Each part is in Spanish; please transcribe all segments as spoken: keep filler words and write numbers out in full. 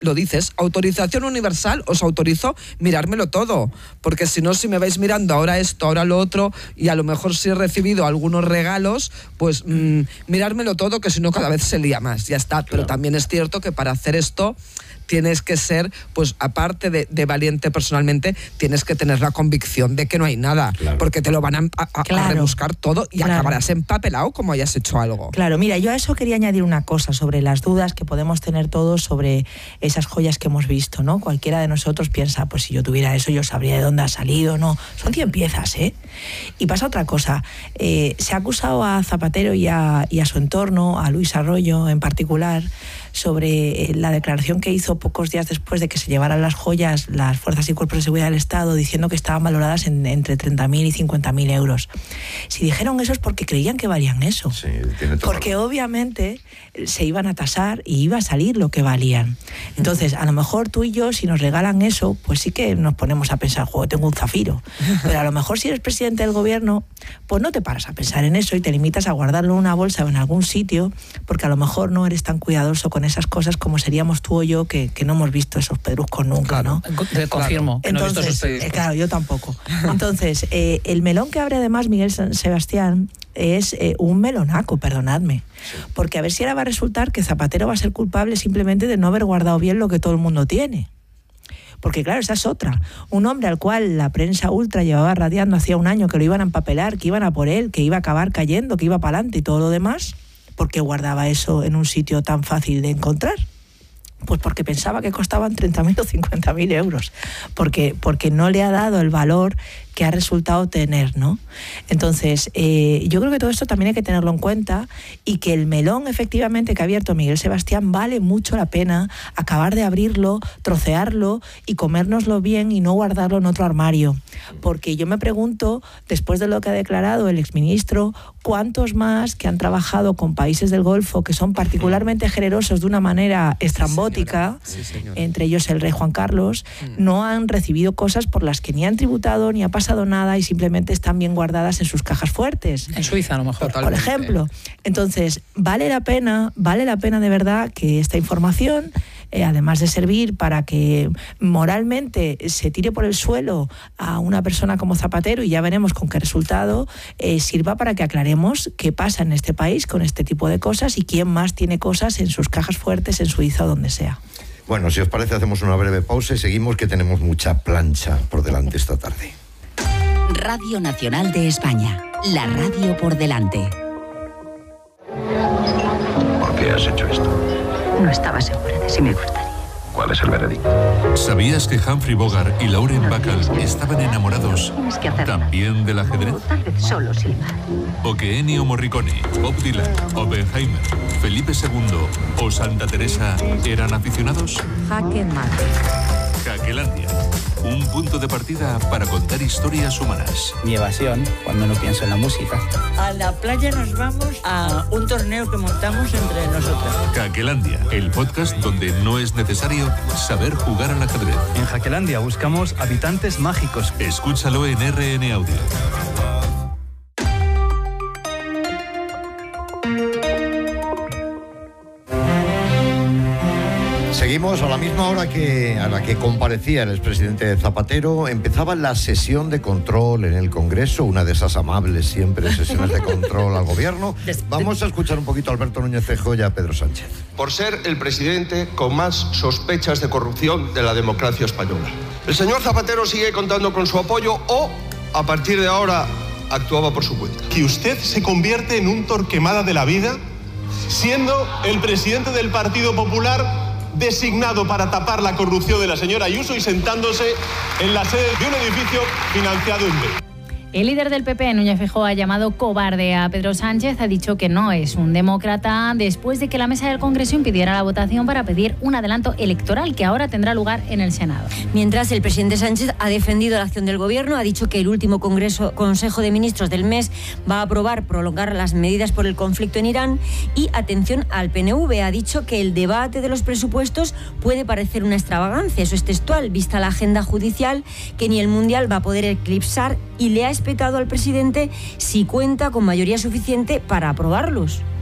lo dices, autorización universal, os autorizo mirármelo todo, porque si no, si me vais mirando ahora esto, ahora lo otro, y a lo mejor si he recibido algunos regalos, pues mmm, mirármelo todo, que si no cada vez se lía más, ya está. Claro. Pero también es cierto que para hacer esto tienes que ser, pues aparte de, de valiente personalmente, tienes que tener la convicción de que no hay nada, claro. porque te lo van a, a, claro. a rebuscar todo y claro. acabarás empapelado como hayas hecho algo. Claro, mira, yo a eso quería añadir una cosa sobre las dudas que podemos tener todos sobre esas joyas que hemos visto, ¿no? Cualquiera de nosotros piensa, pues si yo tuviera eso yo sabría de dónde ha salido, ¿no? Son cien piezas, ¿eh? Y pasa otra cosa, eh, se ha acusado a Zapatero y a, y a su entorno, a Luis Arroyo en particular, sobre la declaración que hizo pocos días después de que se llevaran las joyas las fuerzas y cuerpos de seguridad del Estado, diciendo que estaban valoradas en, entre treinta mil y cincuenta mil euros. Si dijeron eso es porque creían que valían eso. Sí, tiene todo porque valor. Obviamente se iban a tasar y iba a salir lo que valían. Entonces, a lo mejor tú y yo, si nos regalan eso, pues sí que nos ponemos a pensar, joder, tengo un zafiro. Pero a lo mejor si eres presidente del gobierno, pues no te paras a pensar en eso y te limitas a guardarlo en una bolsa o en algún sitio, porque a lo mejor no eres tan cuidadoso con esas cosas como seríamos tú o yo, que, que no hemos visto esos pedruscos nunca, claro, ¿no? Te confirmo, que no he visto esos pedruscos. Eh, claro, yo tampoco. Entonces, eh, el melón que abre además Miguel Sebastián es eh, un melonaco, perdonadme. Sí. Porque a ver si ahora va a resultar que Zapatero va a ser culpable simplemente de no haber guardado bien lo que todo el mundo tiene. Porque claro, esa es otra. Un hombre al cual la prensa ultra llevaba radiando hacía un año que lo iban a empapelar, que iban a por él, que iba a acabar cayendo, que iba para adelante y todo lo demás, ¿por qué guardaba eso en un sitio tan fácil de encontrar? Pues porque pensaba que costaban treinta mil o cincuenta mil euros, porque, porque no le ha dado el valor que ha resultado tener, ¿no? Entonces, eh, yo creo que todo esto también hay que tenerlo en cuenta y que el melón efectivamente que ha abierto Miguel Sebastián vale mucho la pena acabar de abrirlo, trocearlo y comérnoslo bien y no guardarlo en otro armario. Porque yo me pregunto, después de lo que ha declarado el exministro, ¿cuántos más que han trabajado con países del Golfo que son particularmente generosos de una manera estrambótica, sí, sí, entre ellos el rey Juan Carlos, no han recibido cosas por las que ni han tributado ni ha pasado nada y simplemente están bien guardadas en sus cajas fuertes? En Suiza a lo mejor. Por, por ejemplo. Entonces, vale la pena, vale la pena de verdad que esta información, eh, además de servir para que moralmente se tire por el suelo a una persona como Zapatero, y ya veremos con qué resultado, eh, sirva para que aclaremos qué pasa en este país con este tipo de cosas y quién más tiene cosas en sus cajas fuertes, en Suiza o donde sea. Bueno, si os parece, hacemos una breve pausa y seguimos, que tenemos mucha plancha por delante esta tarde. Radio Nacional de España, la radio por delante. ¿Por qué has hecho esto? No estaba segura de si me gustaría. ¿Cuál es el veredicto? ¿Sabías que Humphrey Bogart y Lauren Bacall estaban enamorados también del ajedrez? Tal vez solo silbar. ¿O que Ennio Morricone, Bob Dylan, Oppenheimer, Felipe segundo o Santa Teresa eran aficionados? Jaque mate. Jaquelandia, un punto de partida para contar historias humanas. Mi evasión, cuando no pienso en la música. A la playa nos vamos a un torneo que montamos entre nosotros. Jaquelandia, el podcast donde no es necesario saber jugar al ajedrez. En Jaquelandia buscamos habitantes mágicos. Escúchalo en R N Audio. Seguimos a la misma hora que a la que comparecía el expresidente Zapatero. Empezaba la sesión de control en el Congreso, una de esas amables siempre sesiones de control al gobierno. Vamos a escuchar un poquito a Alberto Núñez Feijóo y a Pedro Sánchez. Por ser el presidente con más sospechas de corrupción de la democracia española. El señor Zapatero sigue contando con su apoyo o, a partir de ahora, actuaba por su cuenta. Que usted se convierte en un Torquemada de la vida, siendo el presidente del Partido Popular designado para tapar la corrupción de la señora Ayuso y sentándose en la sede de un edificio financiado en B. El líder del P P, Núñez Feijóo, ha llamado cobarde a Pedro Sánchez, ha dicho que no es un demócrata después de que la mesa del Congreso impidiera la votación para pedir un adelanto electoral que ahora tendrá lugar en el Senado. Mientras, el presidente Sánchez ha defendido la acción del Gobierno, ha dicho que el último Congreso, Consejo de Ministros del mes va a aprobar prolongar las medidas por el conflicto en Irán y, atención al P N V, ha dicho que el debate de los presupuestos puede parecer una extravagancia, eso es textual, vista la agenda judicial que ni el Mundial va a poder eclipsar, y le ha respetado al presidente si cuenta con mayoría suficiente para aprobarlos.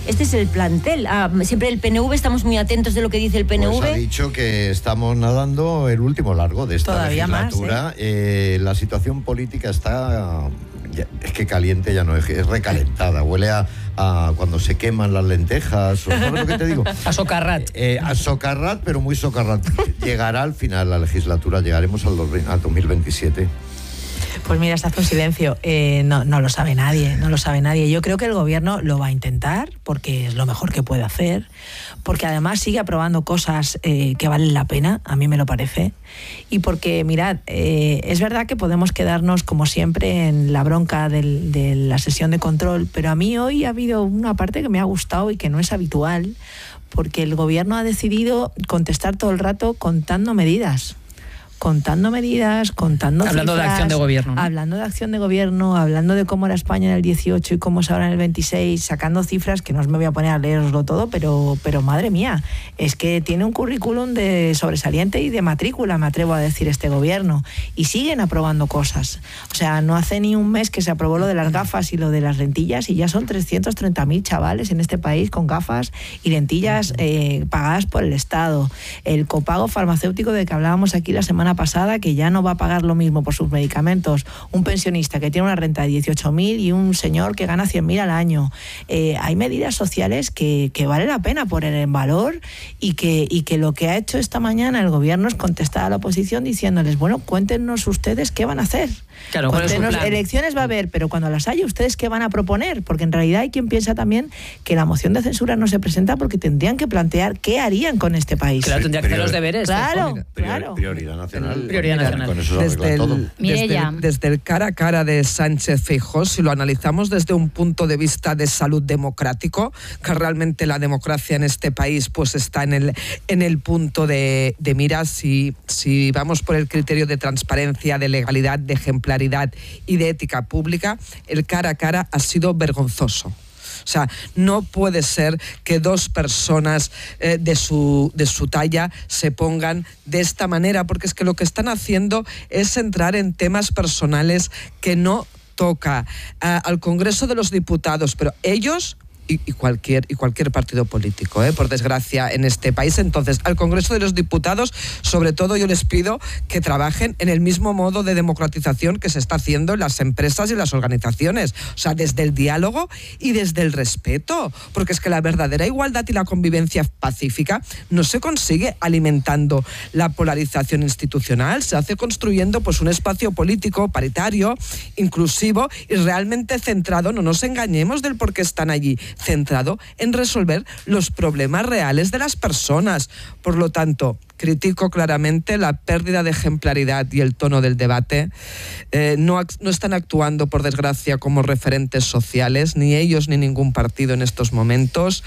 este es el plantel. Ah, siempre el P N V, estamos muy atentos de lo que dice el P N V. Pues ha dicho que estamos nadando el último largo de esta Todavía legislatura. más, ¿eh? Eh, la situación política está... Ya, es que caliente ya no es, es recalentada, huele a, a cuando se queman las lentejas, ¿sabes lo que te digo? A socarrat. Eh, a socarrat, pero muy socarrat. Llegará al final la legislatura, llegaremos al, dos, al dos mil veintisiete. Pues mira, se hace un silencio. Eh, no, no lo sabe nadie, no lo sabe nadie. Yo creo que el gobierno lo va a intentar porque es lo mejor que puede hacer, porque además sigue aprobando cosas eh, que valen la pena, a mí me lo parece, y porque, mirad, eh, es verdad que podemos quedarnos como siempre en la bronca del, de la sesión de control, pero a mí hoy ha habido una parte que me ha gustado y que no es habitual, porque el gobierno ha decidido contestar todo el rato contando medidas. contando medidas, contando Hablando cifras, de acción de gobierno, ¿no? Hablando de acción de gobierno, hablando de cómo era España en el dieciocho y cómo es ahora en el veintiséis, sacando cifras que no os me voy a poner a leeroslo todo, pero, pero madre mía, es que tiene un currículum de sobresaliente y de matrícula, me atrevo a decir, este gobierno. Y siguen aprobando cosas. O sea, no hace ni un mes que se aprobó lo de las gafas y lo de las lentillas y ya son trescientos treinta mil chavales en este país con gafas y lentillas eh, pagadas por el Estado. El copago farmacéutico de que hablábamos aquí la semana pasada, que ya no va a pagar lo mismo por sus medicamentos un pensionista que tiene una renta de dieciocho mil y un señor que gana cien mil al año. Eh, hay medidas sociales que, que vale la pena poner en valor y que, y que lo que ha hecho esta mañana el gobierno es contestar a la oposición diciéndoles, bueno, cuéntenos ustedes qué van a hacer. Claro, cuéntenos, elecciones va a haber, pero cuando las haya, ¿ustedes qué van a proponer? Porque en realidad hay quien piensa también que la moción de censura no se presenta porque tendrían que plantear qué harían con este país. Claro, tendría que hacer los deberes. Claro, Prior, claro. Prioridad nacional. Prioridad nacional. Con eso se Desde arregla todo. el, desde, el, desde el cara a cara de Sánchez-Feijóo, si lo analizamos desde un punto de vista de salud democrático, que realmente la democracia en este país pues está en el, en el punto de, de mira, si, si vamos por el criterio de transparencia, de legalidad, de ejemplaridad y de ética pública, el cara a cara ha sido vergonzoso. O sea, no puede ser que dos personas eh, de, su, de su talla se pongan de esta manera, porque es que lo que están haciendo es entrar en temas personales que no toca eh, al Congreso de los Diputados, pero ellos... Y, y cualquier y cualquier partido político, ¿eh? Por desgracia, en este país. Entonces, al Congreso de los Diputados, sobre todo yo les pido que trabajen en el mismo modo de democratización que se está haciendo en las empresas y las organizaciones. O sea, desde el diálogo y desde el respeto. Porque es que la verdadera igualdad y la convivencia pacífica no se consigue alimentando la polarización institucional, se hace construyendo pues un espacio político paritario, inclusivo y realmente centrado, no nos engañemos del por qué están allí, centrado en resolver los problemas reales de las personas. Por lo tanto, critico claramente la pérdida de ejemplaridad y el tono del debate. Eh, no, no están actuando, por desgracia, como referentes sociales, ni ellos ni ningún partido en estos momentos.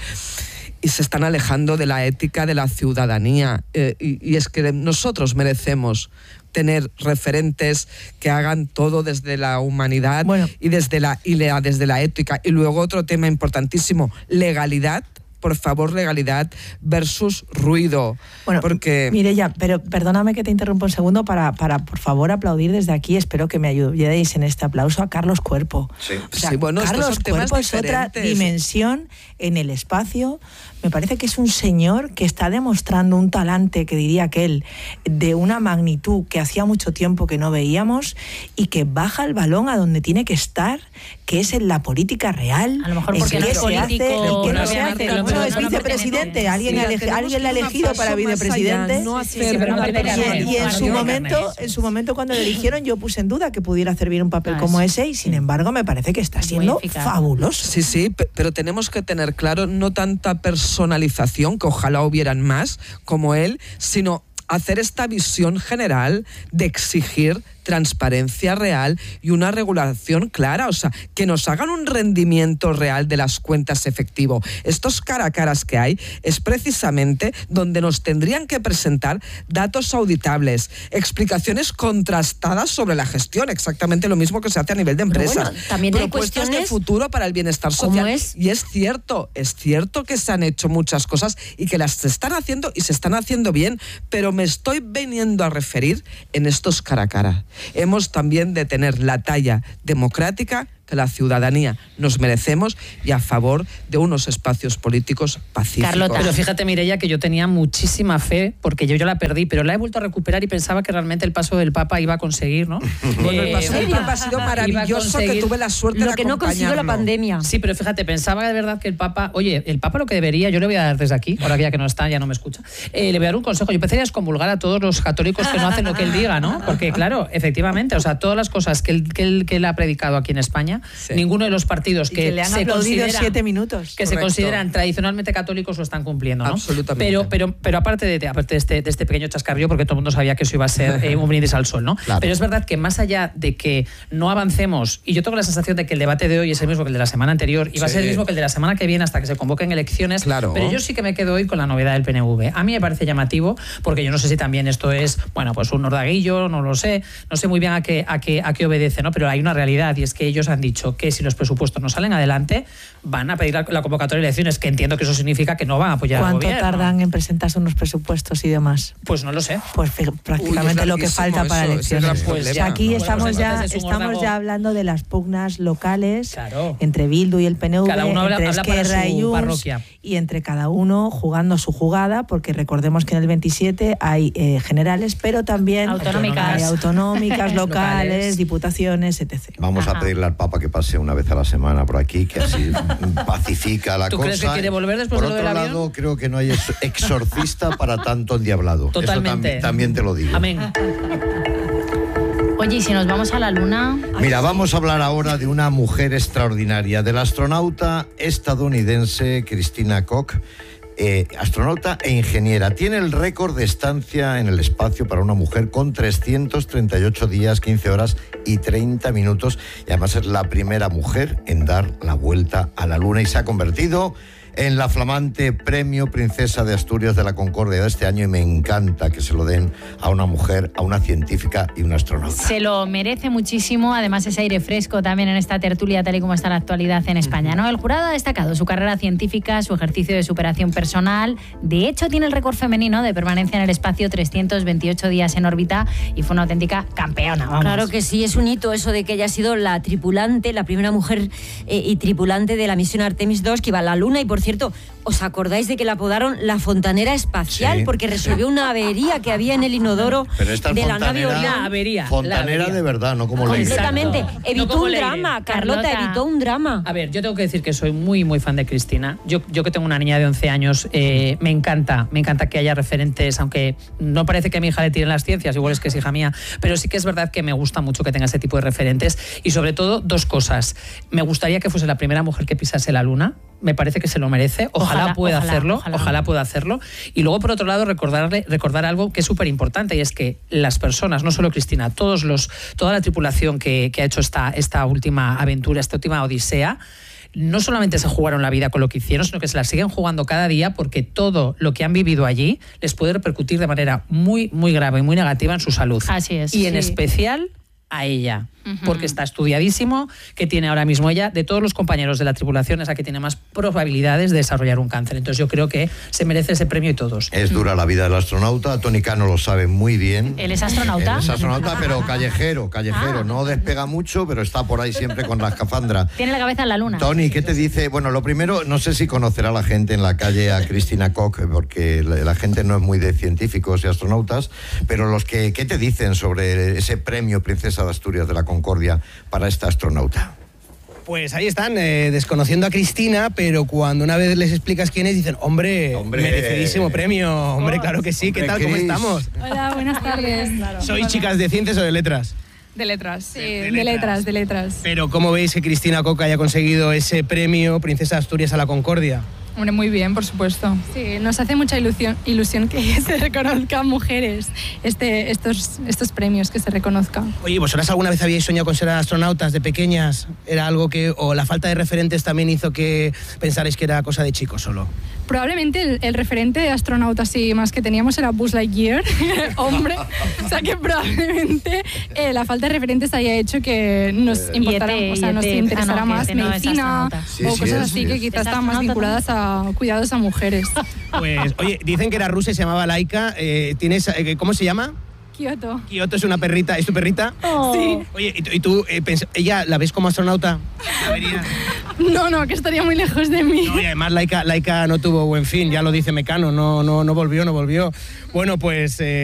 Y se están alejando de la ética de la ciudadanía. Eh, y, y es que nosotros merecemos tener referentes que hagan todo desde la humanidad bueno. y, desde la, y la, desde la ética. Y luego otro tema importantísimo, legalidad. Por favor, legalidad versus ruido. Bueno, porque... Mireia, pero perdóname que te interrumpa un segundo para, para, por favor, aplaudir desde aquí. Espero que me ayudéis en este aplauso a Carlos Cuerpo. Sí, o sea, sí bueno, Carlos Cuerpo es otra dimensión en el espacio. Me parece que es un señor que está demostrando un talante, que diría aquel, de una magnitud que hacía mucho tiempo que no veíamos y que baja el balón a donde tiene que estar, que es en la política real. A lo mejor porque no es político. ¿Qué no se hace? Bueno, es vicepresidente. Alguien, sí, ele alguien le ha elegido para vicepresidente. No sí, sí, pero no y, y en su momento, en su momento cuando le eligieron, yo puse en duda que pudiera hacer bien un papel ah, como sí. ese, y sin embargo me parece que está siendo fabuloso. Sí, sí, pero tenemos que tener claro no tanta personalización, que ojalá hubieran más como él, sino hacer esta visión general de exigir transparencia real y una regulación clara, o sea, que nos hagan un rendimiento real de las cuentas efectivo. Estos cara a caras que hay es precisamente donde nos tendrían que presentar datos auditables, explicaciones contrastadas sobre la gestión, exactamente lo mismo que se hace a nivel de empresas. Bueno, también hay propuestas de futuro para el bienestar social. Es? Y es cierto, es cierto que se han hecho muchas cosas y que las se están haciendo y se están haciendo bien, pero me estoy veniendo a referir en estos cara a cara. Hemos también de tener la talla democrática que la ciudadanía nos merecemos y a favor de unos espacios políticos pacíficos. Carlota. Pero fíjate, Mireia, que yo tenía muchísima fe, porque yo, yo la perdí, pero la he vuelto a recuperar y pensaba que realmente el paso del Papa iba a conseguir, ¿no? Bueno, el paso del Papa ha sido maravilloso, que tuve la suerte de lo que no consiguió la pandemia. Sí, pero fíjate, pensaba de verdad que el Papa, oye, el Papa lo que debería, yo le voy a dar desde aquí, ahora que ya que no está, ya no me escucha, eh, le voy a dar un consejo. Yo empezaría a excomulgar a todos los católicos que no hacen lo que él diga, ¿no? Porque claro, efectivamente, o sea, todas las cosas que él, que él, que él ha predicado aquí en España, sí. ninguno de los partidos que, que le han se aplaudido consideran siete minutos. que Correcto. se consideran tradicionalmente católicos lo están cumpliendo, ¿no? Absolutamente. Pero, pero, pero aparte de, aparte de este, de este pequeño chascarrillo, porque todo el mundo sabía que eso iba a ser eh, un brindis al sol, ¿no? Claro. Pero es verdad que más allá de que no avancemos, y yo tengo la sensación de que el debate de hoy es el mismo que el de la semana anterior, y va sí. a ser el mismo que el de la semana que viene hasta que se convoquen elecciones, claro. pero yo sí que me quedo hoy con la novedad del P N V. A mí me parece llamativo, porque yo no sé si también esto es, bueno, pues un nordaguillo, no lo sé, no sé muy bien a qué, a qué, a qué obedece, ¿no? Pero hay una realidad, y es que ellos han dicho que si los presupuestos no salen adelante, van a pedir la, la convocatoria de elecciones, que entiendo que eso significa que no van a apoyar al gobierno. ¿Cuánto tardan en presentarse unos presupuestos y demás? Pues no lo sé. Pues prácticamente Uy, lo que falta para eso, elecciones. Pues ya, aquí ¿no? estamos, bueno, pues ya, estamos ya hablando de las pugnas locales claro. entre Bildu y el P N V, cada uno habla, entre habla Esquerra y Junts, y entre cada uno jugando su jugada, porque recordemos que en el veintisiete hay eh, generales, pero también autonómicas, hay autonómicas locales, locales, diputaciones, etcétera. Vamos Ajá. a pedirle al Papa que pase una vez a la semana por aquí, que así pacifica la ¿Tú cosa. ¿Tú crees que quiere volver después por de lo del avión? avión? Por otro lado, creo que no hay exorcista para tanto endiablado. Totalmente. Eso tam también te lo digo. Amén. Oye, ¿y si nos vamos a la luna? Mira, vamos a hablar ahora de una mujer extraordinaria, de la astronauta estadounidense Christina Koch. Eh, astronauta e ingeniera. Tiene el récord de estancia en el espacio para una mujer con trescientos treinta y ocho días, quince horas y treinta minutos. Y además es la primera mujer en dar la vuelta a la Luna y se ha convertido en la flamante Premio Princesa de Asturias de la Concordia de este año, y me encanta que se lo den a una mujer, a una científica y una astronauta. Se lo merece muchísimo, además ese aire fresco también en esta tertulia tal y como está la actualidad en España, ¿no? El jurado ha destacado su carrera científica, su ejercicio de superación personal. De hecho, tiene el récord femenino de permanencia en el espacio, trescientos veintiocho días en órbita, y fue una auténtica campeona. Vamos. Claro que sí, es un hito eso de que ella ha sido la tripulante, la primera mujer eh, y tripulante de la misión Artemis dos que iba a la Luna. Y por cierto, ¿os acordáis de que la apodaron la fontanera espacial? Sí. Porque resolvió una avería que había en el inodoro de la nave Orión. La avería. Fontanera la avería. de verdad, no como la Completamente. Evitó no un drama, Carlota, Carlota, evitó un drama. A ver, yo tengo que decir que soy muy, muy fan de Cristina. Yo, yo que tengo una niña de once años, eh, me encanta, me encanta que haya referentes, aunque no parece que a mi hija le tiren las ciencias, igual es que es hija mía, pero sí que es verdad que me gusta mucho que tenga ese tipo de referentes. Y sobre todo, dos cosas. Me gustaría que fuese la primera mujer que pisase la Luna. Me parece que se lo merece, ojalá, ojalá pueda ojalá, hacerlo, ojalá. ojalá pueda hacerlo. Y luego, por otro lado, recordarle, recordar algo que es súper importante, y es que las personas, no solo Cristina, todos los, toda la tripulación que, que ha hecho esta, esta última aventura, esta última odisea, no solamente se jugaron la vida con lo que hicieron, sino que se la siguen jugando cada día, porque todo lo que han vivido allí les puede repercutir de manera muy, muy grave y muy negativa en su salud. Así es. Y en sí. especial a ella, porque está estudiadísimo que tiene ahora mismo ella, de todos los compañeros de la tripulación, es la que tiene más probabilidades de desarrollar un cáncer. Entonces yo creo que se merece ese premio y todos. Es dura la vida del astronauta, Tony Cano lo sabe muy bien. ¿Él es astronauta? Él es astronauta, pero callejero, callejero. Ah. No despega mucho, pero está por ahí siempre con la escafandra. Tiene la cabeza en la luna. Tony, ¿qué te dice? Bueno, lo primero, no sé si conocerá la gente en la calle a Christina Koch, porque la, la gente no es muy de científicos y astronautas, pero los que, ¿qué te dicen sobre ese premio Princesa de Asturias de la Concordia para esta astronauta? Pues ahí están, eh, desconociendo a Cristina, pero cuando una vez les explicas quién es, dicen, hombre, hombre merecidísimo premio, hombre, claro que sí, hombre, ¿qué tal? Chris. ¿Cómo estamos? Hola, buenas tardes. Claro. ¿Sois chicas de ciencias o de letras? De letras, sí, de, de, letras. de letras, de letras. Pero ¿cómo veis que Christina Koch haya conseguido ese premio Princesa de Asturias a la Concordia? Hombre, muy bien, por supuesto. Sí, nos hace mucha ilusión, ilusión que se reconozcan mujeres este, estos, estos premios, que se reconozcan. Oye, ¿vosotras alguna vez habíais soñado con ser astronautas de pequeñas? ¿Era algo que, o la falta de referentes también hizo que pensarais que era cosa de chicos solo? Probablemente el, el referente de astronauta así más que teníamos era Buzz Lightyear, hombre. O sea que probablemente eh, la falta de referentes haya hecho que nos importara, o sea, nos interesara ah, no, más medicina no sí, o sí, cosas así sí, que quizás estaban más vinculadas a cuidados a mujeres. Pues, oye, dicen que era rusa y se llamaba Laika. Eh, ¿tienes, eh, ¿Cómo se llama? Kioto. Kioto es una perrita, ¿es tu perrita? Oh. Sí. Oye, ¿y tú, y tú eh, pens- ella la ves como astronauta? ¿La verías? No, no, que estaría muy lejos de mí. No, y además Laika, Laika no tuvo buen fin, ya lo dice Mecano, no, no, no volvió, no volvió. Bueno, pues... Eh,